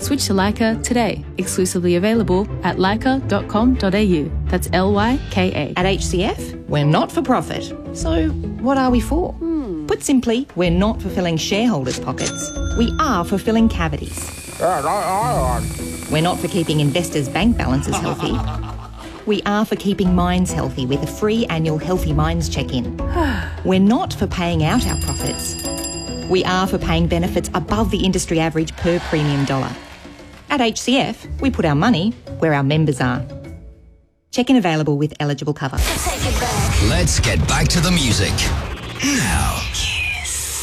Switch to Leica today. Exclusively available at leica.com.au. That's Lyka. At HCF, we're not for profit. So what are we for? Put simply, we're not for filling shareholders' pockets. We are for filling cavities. We're not for keeping investors' bank balances healthy. We are for keeping minds healthy with a free annual Healthy Minds check-in. We're not for paying out our profits. We are for paying benefits above the industry average per premium dollar. At HCF, we put our money where our members are. Check-in available with eligible cover. Let's get back to the music.